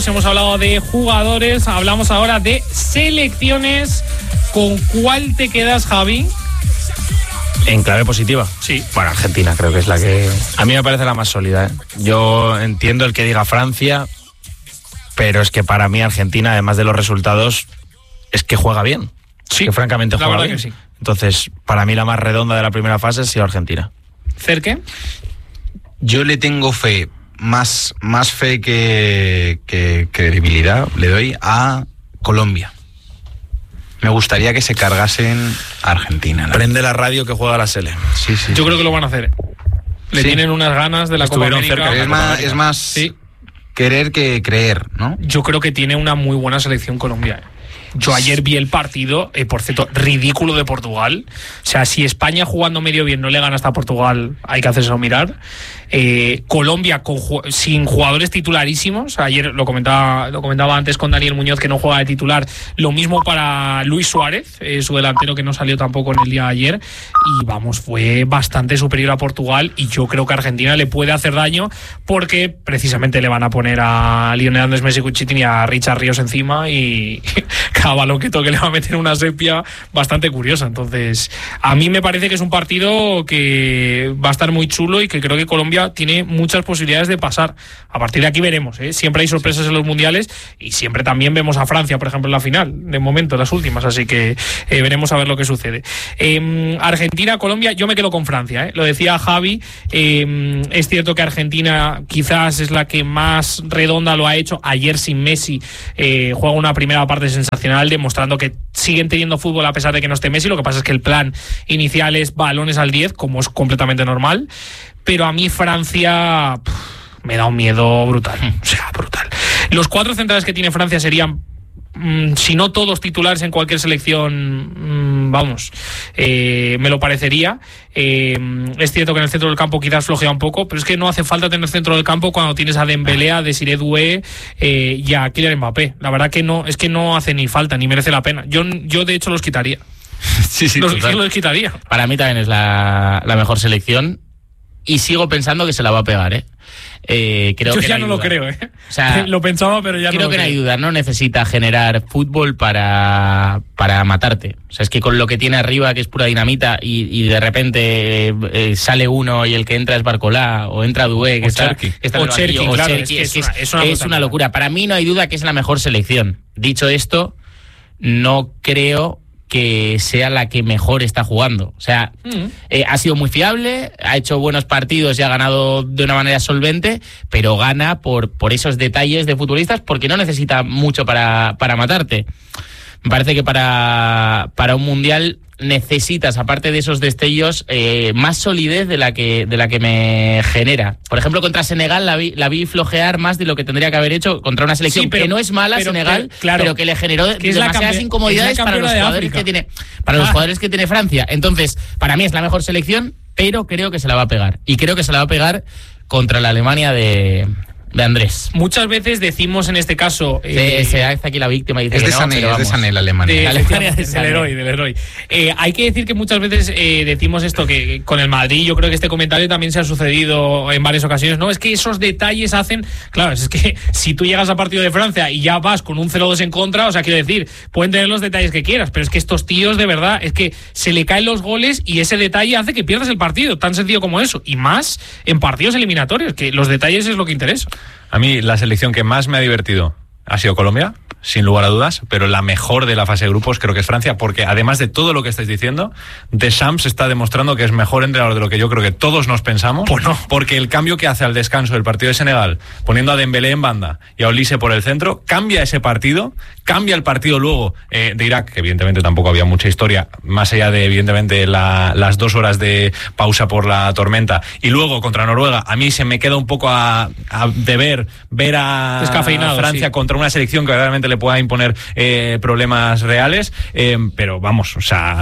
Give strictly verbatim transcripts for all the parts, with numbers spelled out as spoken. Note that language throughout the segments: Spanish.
Hemos hablado de jugadores, hablamos ahora de selecciones. ¿Con cuál te quedas, Javi? En clave positiva. Sí. Bueno, Argentina creo que es la que... A mí me parece la más sólida, ¿eh? Yo entiendo el que diga Francia, pero es que para mí Argentina, además de los resultados, es que juega bien. Sí. Que francamente la juega verdad bien. Que sí. Entonces, para mí la más redonda de la primera fase ha sido Argentina. ¿Cerque? Yo le tengo fe, más, más fe que, que credibilidad, le doy a Colombia. Me gustaría que se cargasen a Argentina. ¿no? Prende la radio que juega la Sele. Sí, sí. Yo sí. creo que lo van a hacer. Le Sí. tienen unas ganas de la Copa Estuvieron América. cerca de Es más, es más Sí. querer que creer, ¿no? Yo creo que tiene una muy buena selección Colombia. Yo ayer vi el partido, eh, por cierto, ridículo de Portugal. O sea, si España jugando medio bien no le gana hasta a Portugal, hay que hacérselo mirar. Eh, Colombia con, sin jugadores titularísimos. Ayer lo comentaba, lo comentaba antes con Daniel Muñoz, que no juega de titular. Lo mismo para Luis Suárez, eh, su delantero, que no salió tampoco en el día de ayer. Y vamos, fue bastante superior a Portugal. Y yo creo que Argentina le puede hacer daño porque precisamente le van a poner a Lionel Andrés Messi Cuchitín y a Richard Ríos encima. Y cada balón que toque le va a meter una sepia bastante curiosa. Entonces, a mí me parece que es un partido que va a estar muy chulo y que creo que Colombia tiene muchas posibilidades de pasar. A partir de aquí veremos, ¿eh? Siempre hay sorpresas en los mundiales y siempre también vemos a Francia, por ejemplo, en la final, de momento, en las últimas, así que eh, veremos a ver lo que sucede. Eh, Argentina, Colombia, yo me quedo con Francia, ¿eh? Lo decía Javi, eh, es cierto que Argentina quizás es la que más redonda lo ha hecho. Ayer sin Messi eh, juega una primera parte sensacional, demostrando que siguen teniendo fútbol a pesar de que no esté Messi. Lo que pasa es que el plan inicial es balones al diez, como es completamente normal. Pero a mí Francia pff, me da un miedo brutal, o sea, brutal. Los cuatro centrales que tiene Francia serían, mmm, si no todos titulares en cualquier selección, mmm, vamos, eh, me lo parecería. Eh, es cierto que en el centro del campo quizás flojea un poco, pero es que no hace falta tener centro del campo cuando tienes a Dembélé, a Desiré Doué eh, y a Kylian Mbappé. La verdad que no, es que no hace ni falta, ni merece la pena. Yo, yo de hecho los quitaría. Sí, sí, los, total. los quitaría. Para mí también es la, la mejor selección y sigo pensando que se la va a pegar, ¿eh? Eh, creo Yo que ya no, no lo duda. creo, ¿eh? O sea, lo pensaba, pero ya no creo lo que no creo. hay duda, no necesita generar fútbol para, para matarte. O sea, es que con lo que tiene arriba, que es pura dinamita, y, y de repente eh, sale uno y el que entra es Barcolá, o entra Doué, que O está, Cherki. que está en el O Cherki, banquillo, o claro, Cherki, es que es, es una- es una es brutalidad. una locura. Para mí no hay duda que es la mejor selección. Dicho esto, no creo que sea la que mejor está jugando. O sea, Mm. eh, ha sido muy fiable, ha hecho buenos partidos y ha ganado de una manera solvente, pero gana por, por esos detalles de futbolistas, porque no necesita mucho para, para matarte. Me parece que para, para un mundial necesitas, aparte de esos destellos, eh, más solidez de la que de la que me genera. Por ejemplo, contra Senegal la vi, la vi flojear más de lo que tendría que haber hecho contra una selección Sí, pero- que no es mala, pero Senegal, que- claro, pero que le generó que es la demasiadas campe- incomodidades es la para los campeona de jugadores África. que tiene, para los Ah. jugadores que tiene Francia. Entonces, para mí es la mejor selección, pero creo que se la va a pegar. Y creo que se la va a pegar contra la Alemania de, de Andrés. Muchas veces decimos en este caso... eh, Se, se hace aquí la víctima y dice Es de que no, Sané, pero es de vamos. Sané la Alemania. de- La Alemania de del Sané. héroe, del héroe. Eh, hay que decir que muchas veces eh, decimos esto, que con el Madrid yo creo que este comentario también se ha sucedido en varias ocasiones, ¿no? Es que esos detalles hacen... Claro, es que si tú llegas a partido de Francia y ya vas con un cero dos en contra, o sea, quiero decir, pueden tener los detalles que quieras, pero es que estos tíos, de verdad, es que se le caen los goles y ese detalle hace que pierdas el partido, tan sencillo como eso. Y más en partidos eliminatorios, que los detalles es lo que interesa. A mí la selección que más me ha divertido ha sido Colombia, sin lugar a dudas, pero la mejor de la fase de grupos creo que es Francia, porque además de todo lo que estáis diciendo, Deschamps está demostrando que es mejor entrenador de lo que yo creo que todos nos pensamos, Pues no. porque el cambio que hace al descanso del partido de Senegal, poniendo a Dembélé en banda y a Olise por el centro, cambia ese partido, cambia el partido luego eh, de Irak, que evidentemente tampoco había mucha historia, más allá de evidentemente la, las dos horas de pausa por la tormenta, y luego contra Noruega, a mí se me queda un poco a, a deber ver a Descafeinado, Francia sí. contra una selección que realmente le pueda imponer eh, problemas reales, eh, pero vamos, o sea,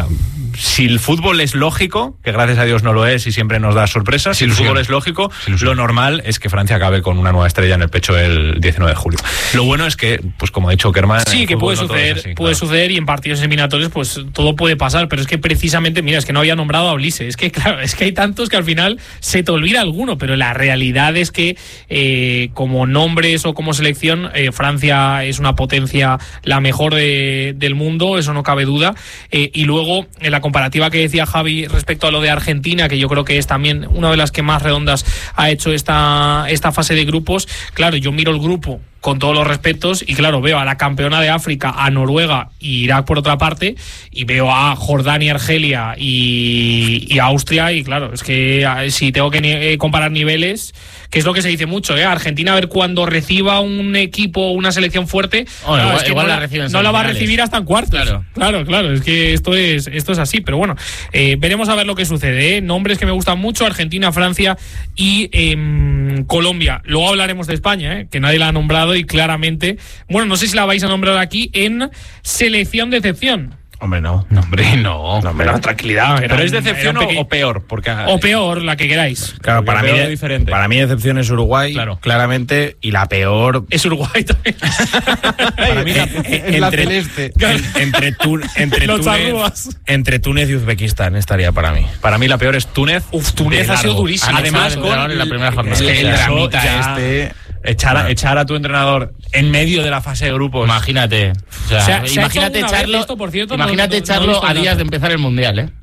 si el fútbol es lógico, que gracias a Dios no lo es y siempre nos da sorpresas, si el fútbol es lógico, lo normal es que Francia acabe con una nueva estrella en el pecho el diecinueve de julio. Lo bueno es que, pues como ha dicho Kerman, sí, que puede suceder, no así, puede claro. suceder y en partidos eliminatorios pues todo puede pasar, pero es que precisamente, mira, es que no había nombrado a Olise, es que claro, es que hay tantos que al final se te olvida alguno, pero la realidad es que eh, como nombres o como selección, eh, Francia es una potencia la mejor de, del mundo, eso no cabe duda, eh, y luego en la comparativa que decía Javi respecto a lo de Argentina, que yo creo que es también una de las que más redondas ha hecho esta, esta fase de grupos, claro, yo miro el grupo con todos los respetos y claro, veo a la campeona de África, a Noruega y Irak por otra parte, y veo a Jordania, Argelia y, y Austria, y claro, es que si tengo que ni- comparar niveles, que es lo que se dice mucho, ¿eh? Argentina, a ver cuando reciba un equipo, una selección fuerte, oh, claro, igual, es que igual no, la, reciben no la va a recibir hasta en cuartos. Claro, claro, claro, es que esto es, esto es así, pero bueno, eh, veremos a ver lo que sucede, ¿eh? Nombres que me gustan mucho, Argentina, Francia y eh, Colombia. Luego hablaremos de España, ¿eh? Que nadie la ha nombrado y claramente, bueno, no sé si la vais a nombrar aquí en selección de excepción. Hombre, no. No, hombre, no. No, hombre, no. Tranquilidad. Pero era es un- decepción era un o, peque- o peor, porque o peor, la que queráis. Claro, para mí, peor es diferente. para mí decepción es Uruguay, Claro. claramente, y la peor Es Uruguay también. para mí la- Es la celeste. en- entre, Tun- entre, Los Túnez, charrúas. entre Túnez y Uzbekistán estaría para mí. para mí la peor es Túnez. Uf, Túnez de ha sido largo. durísimo. Además, Sí, con en la primera jornada. Es que el Eso dramita ya- este... Echar a, echar a tu entrenador en medio de la fase de grupos. Imagínate. O sea, Se ha- se ha imagínate hecho alguna echarlo, vez esto, por cierto, no- imagínate no- no he echarlo visto a nada. días de empezar el Mundial, ¿eh?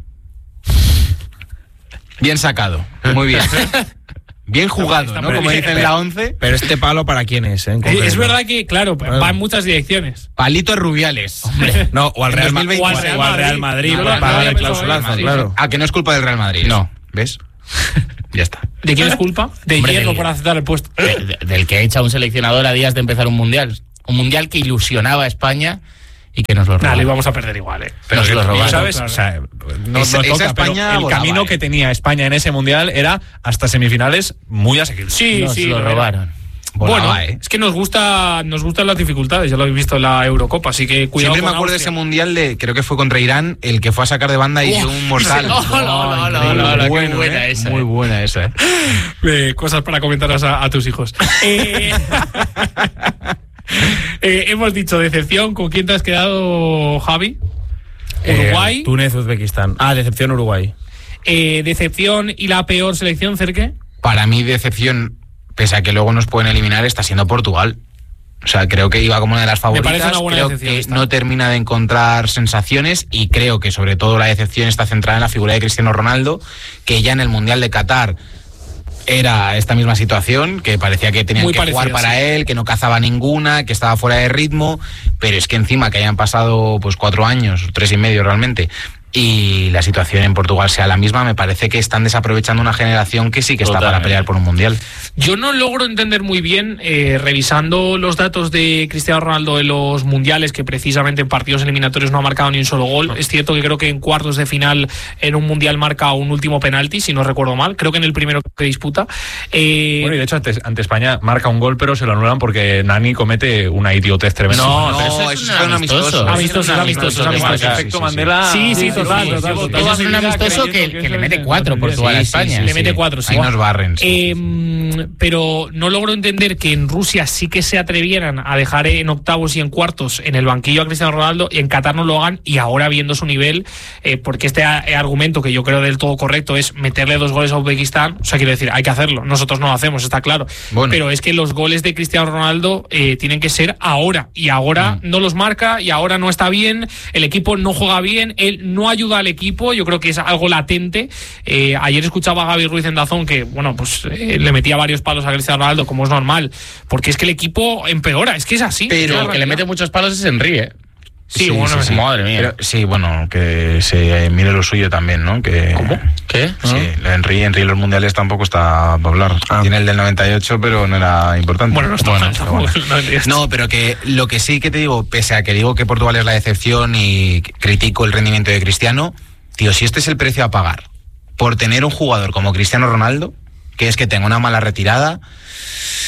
Bien sacado, muy bien. Bien jugado, Está ¿no? muy Como bien. dicen en la once. Pero este palo para quién es, ¿eh? En Eh, concreto. Es verdad que, claro, va en muchas direcciones. Palitos Rubiales. No, o al En Real, Ma- dos mil veinte. o al- o al Real Madrid No, para no, pagar no, el no, clausulazo, no, no, claro. Ah, que no es culpa del Real Madrid. No. ¿Ves? Ya está. ¿De quién es culpa? De Hombre, Hierro del- por aceptar el puesto. De- de- del que echa un seleccionador a días de empezar un Mundial. Un Mundial que ilusionaba a España y que nos lo robó. Nada, lo íbamos a perder igual, ¿eh? Pero Pero se lo que, robaron, ¿sabes? claro. O sea, no, Esa- no esa toca, pero España el volaba, camino eh. que tenía España en ese mundial era hasta semifinales muy asequible. Sí, Nos sí. lo era. robaron. Volaba, bueno, ¿eh? es que nos gusta, nos gustan las dificultades, ya lo habéis visto en la Eurocopa, así que cuidado. Siempre me con acuerdo de ese Austria. mundial de, creo que fue contra Irán, el que fue a sacar de banda y dio un mortal. No, no, no, no, Increíble. no, no, qué Bueno, buena ¿eh? esa, Muy eh. buena esa, ¿eh? Eh, cosas para comentaros a, a tus hijos. Eh, eh, hemos dicho decepción. ¿Con quién te has quedado, Javi? Uruguay. Eh, Túnez, Uzbekistán. Ah, decepción Uruguay. Eh, decepción y la peor selección, Cerque. Para mí, decepción, pese a que luego nos pueden eliminar, está siendo Portugal. O sea, creo que iba como una de las favoritas. parece una buena creo decepción que esta. no termina de encontrar sensaciones y creo que sobre todo la decepción está centrada en la figura de Cristiano Ronaldo, que ya en el Mundial de Qatar era esta misma situación, que parecía que tenían Muy que parecida, jugar para sí. él, que no cazaba ninguna, que estaba fuera de ritmo, pero es que encima que hayan pasado pues cuatro años, tres y medio realmente, y la situación en Portugal sea la misma, me parece que están desaprovechando una generación que sí que está para Totalmente. pelear por un Mundial. Yo no logro entender muy bien, eh, revisando los datos de Cristiano Ronaldo en los mundiales, que precisamente en partidos eliminatorios no ha marcado ni un solo gol. Es cierto que creo que en cuartos de final en un mundial marca un último penalti, si no recuerdo mal. Creo que en el primero que disputa. Eh, Bueno, y de hecho ante, ante España marca un gol, pero se lo anulan porque Nani comete una idiotez tremenda. No, No, pero eso es eso un fue un amistoso. amistoso. Amistoso, Eso es un amistoso, que amistoso. marca. Efecto Sí, sí, sí. Mandela. Sí, sí, total, total, llevo total. toda Eso es mi un vida amistoso creyendo que- que eso le es mete el- cuatro el- Portugal a Sí, España. Le mete cuatro, sí. Ahí nos barren. sí, Eh, sí, sí. mm, pero no logro entender que en Rusia sí que se atrevieran a dejar en octavos y en cuartos en el banquillo a Cristiano Ronaldo y en Qatar no lo hagan, y ahora viendo su nivel, eh, porque este a- argumento que yo creo del todo correcto es meterle dos goles a Uzbekistán, o sea, quiero decir, hay que hacerlo, nosotros no lo hacemos, está claro, Bueno. pero es que los goles de Cristiano Ronaldo eh, tienen que ser ahora, y ahora no los marca, y ahora no está bien, el equipo no juega bien, él no ayuda al equipo, yo creo que es algo latente. Eh, ayer escuchaba a Gaby Ruiz en Dazón que, bueno, pues eh, le metía varios palos a Cristiano Ronaldo, como es normal, porque es que el equipo empeora, es que es así. Pero es la El que le realidad. mete muchos palos es Enrique. Sí, bueno, sí. Madre mía. Pero, sí, bueno, que se mire lo suyo también, ¿no? Que, ¿Cómo? ¿Qué? Sí, Henry, Henry en los mundiales tampoco está para hablar. Ah. Tiene el del noventa y ocho, pero no era importante. Bueno, no está mal, pero tampoco, bueno. no entiendo. No, pero que lo que sí que te digo, pese a que digo que Portugal es la decepción y critico el rendimiento de Cristiano, tío, si este es el precio a pagar por tener un jugador como Cristiano Ronaldo, que es que tenga una mala retirada,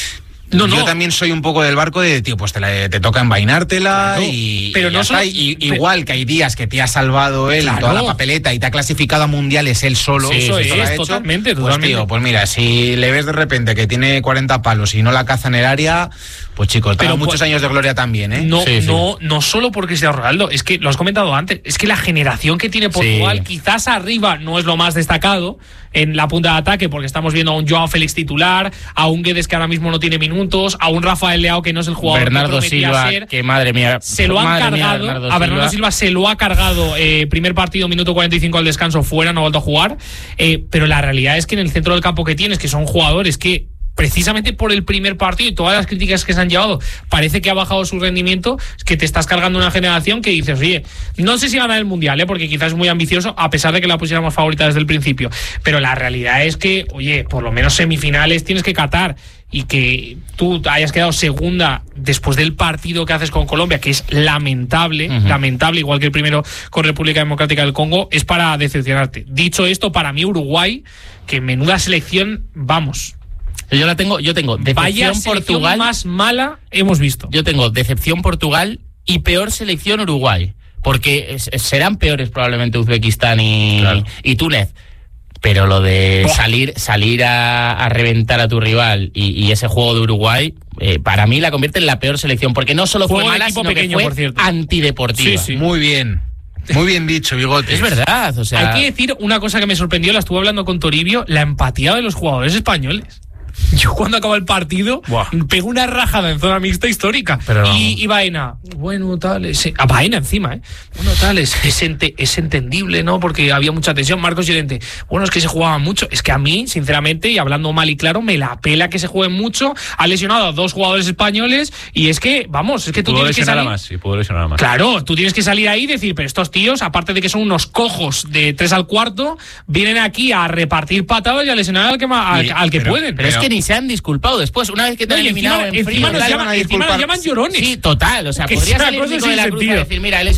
No, no. Yo también soy un poco del barco de, tío, pues te, la, te toca envainártela Claro, y, pero y no ya solo- está. Y, pero- igual que hay días que te ha salvado él Claro. en toda la papeleta y te ha clasificado a mundiales él solo. Sí, eso esto lo es, ha hecho, totalmente, pues, totalmente. tío, pues mira, si le ves de repente que tiene cuarenta palos y no la caza en el área, pues chicos, te Pero da muchos pues- años de gloria también, ¿eh? No, Sí, sí. no, no solo por Cristiano Ronaldo, es que lo has comentado antes, es que la generación que tiene Portugal, Sí. quizás arriba no es lo más destacado en la punta de ataque, porque estamos viendo a un Joao Félix titular, a un Guedes que ahora mismo no tiene minutos, a un Rafael Leao que no es el jugador Bernardo que prometía Silva, ser. que madre mía. Se lo han madre mía, cargado. Bernardo a Bernardo Silva se lo ha cargado. Eh, primer partido, minuto cuarenta y cinco al descanso, fuera, no ha vuelto a jugar. Eh, pero la realidad es que en el centro del campo que tienes, que son jugadores que precisamente por el primer partido y todas las críticas que se han llevado, parece que ha bajado su rendimiento, es que te estás cargando una generación que dices, oye, no sé si ganar el Mundial, ¿eh? Porque quizás es muy ambicioso, a pesar de que la pusiéramos favorita desde el principio. Pero la realidad es que, oye, por lo menos semifinales tienes que catar. Y que tú hayas quedado segunda después del partido que haces con Colombia, que es lamentable, Ujú. lamentable, igual que el primero con República Democrática del Congo, es para decepcionarte. Dicho esto, para mí Uruguay, que menuda selección, vamos, Yo la tengo, yo tengo vaya decepción selección Portugal. más mala hemos visto. Yo tengo decepción Portugal y peor selección Uruguay. Porque es- serán peores probablemente Uzbekistán y, Claro. y Túnez. Pero lo de Buah. salir salir a, a reventar a tu rival y, y ese juego de Uruguay, eh, para mí la convierte en la peor selección. Porque no solo Juego fue de mala, equipo sino pequeño, que por fue cierto. antideportiva. Sí, sí. Muy bien. Muy bien dicho, Bigote. Es verdad, o sea... Hay que decir una cosa que me sorprendió, la estuve hablando con Toribio, la empatía de los jugadores españoles. Yo cuando acaba el partido Buah. pego una rajada en zona mixta histórica. Pero- Y, y Baena, bueno, tal, es, a Baena encima, ¿eh? Bueno, tal, es, es, ente- es entendible, ¿no? Porque había mucha tensión. Marcos Llorente, bueno, es que se jugaba mucho. Es que a mí, sinceramente, y hablando mal y claro, me la pela que se juegue mucho. Ha lesionado a dos jugadores españoles y es que, vamos, es que tú Pudo tienes que lesionar a salir... más, sí, pudo lesionar a más. Claro, tú tienes que salir ahí y decir, pero estos tíos, aparte de que son unos cojos de tres al cuarto, vienen aquí a repartir patadas y a lesionar al que, ma- al, Y- al que pero- pueden. Pero es que ni se han disculpado después, una vez que te No, han y eliminado encima- en encima frío. nos tal, llaman- van a encima nos disculpar. llaman llorones. Sí, total, o sea, Que podría sea salir cosa Nico sin de la Cruz a sentido. decir, mira, él es